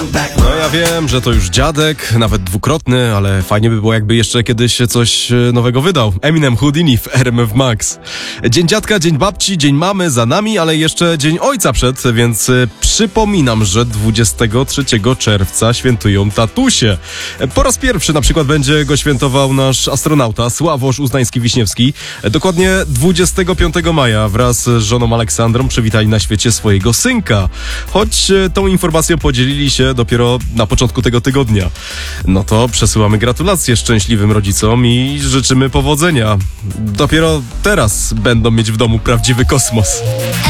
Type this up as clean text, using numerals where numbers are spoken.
No ja wiem, że to już dziadek, nawet dwukrotny, ale fajnie by było, jakby jeszcze kiedyś coś nowego wydał. Eminem, Houdini w RMF Max. Dzień dziadka, dzień babci, dzień mamy za nami, ale jeszcze dzień ojca przed, więc przypominam, że 23 czerwca świętują tatusie. Po raz pierwszy na przykład będzie go świętował nasz astronauta Sławosz Uznański-Wiśniewski. Dokładnie 25 maja wraz z żoną Aleksandrą przywitali na świecie swojego synka. Choć tą informacją podzielili się dopiero na początku tego tygodnia. No to przesyłamy gratulacje szczęśliwym rodzicom i życzymy powodzenia. Dopiero teraz będą mieć w domu prawdziwy kosmos.